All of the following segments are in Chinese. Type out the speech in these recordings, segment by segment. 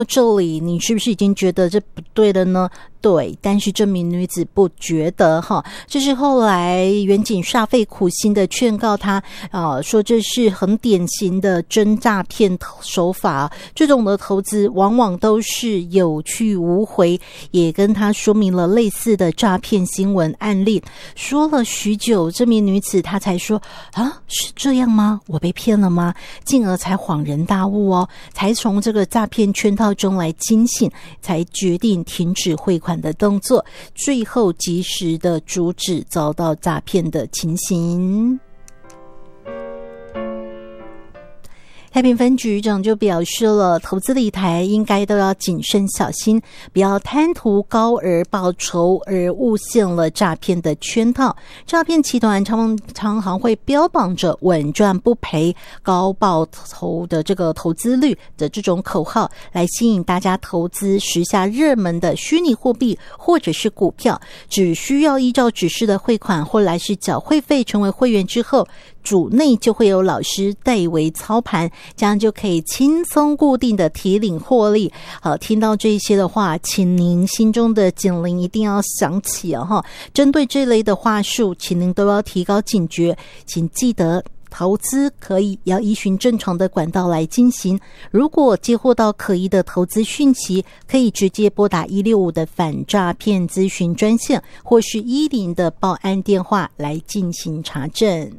这里你是不是已经觉得这不对了呢？对，但是这名女子不觉得哈，这是后来远景煞费苦心的劝告她说这是很典型的真诈骗手法，这种的投资往往都是有去无回，也跟她说明了类似的诈骗新闻案例。说了许久，这名女子她才说是这样吗？我被骗了吗？进而才恍然大悟才从这个诈骗圈套中来惊醒，才决定停止汇款的动作，最后及时的阻止遭到诈骗的情形。太平分局长就表示了，投资理财应该都要谨慎小心，不要贪图高额报酬而误陷了诈骗的圈套。诈骗集团常常会标榜着稳赚不赔、高报酬的这个投资率的这种口号，来吸引大家投资时下热门的虚拟货币或者是股票，只需要依照指示的汇款或来是缴会费成为会员之后，主内就会有老师代为操盘，这样就可以轻松固定的提领获利。好，听到这些的话，请您心中的警铃一定要响起针对这类的话术，请您都要提高警觉，请记得投资可以要依循正常的管道来进行，如果接获到可疑的投资讯息，可以直接拨打165的反诈骗咨询专线，或是10的报案电话来进行查证。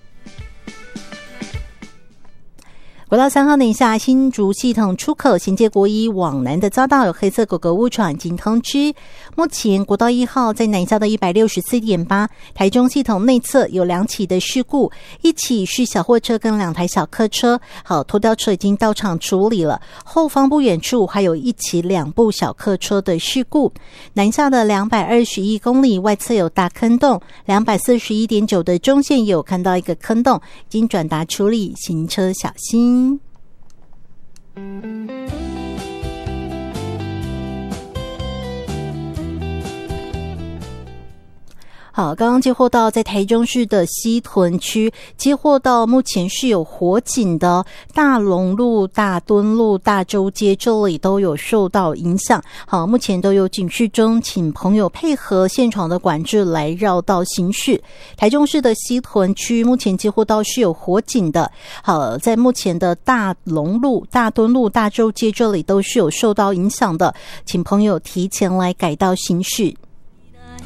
国道3号南下新竹系统出口衔接国一往南的匝道有黑色狗狗误闯，已经通知。目前国道1号在南下的 164.8 台中系统内侧有2起的事故，一起是小货车跟2台小客车，好，拖吊车已经到场处理了。后方不远处还有一起2部小客车的事故。南下的221公里外侧有大坑洞，241.9的中线也有看到一个坑洞，已经转达处理，行车小心。好，刚刚接获到在台中市的西屯区接获到目前是有火警的，大龙路、大墩路、大洲街这里都有受到影响。好，目前都有警示中，请朋友配合现场的管制来绕道行驶。台中市的西屯区目前接获到是有火警的，好，在目前的大龙路、大墩路、大洲街这里都是有受到影响的，请朋友提前来改道行驶。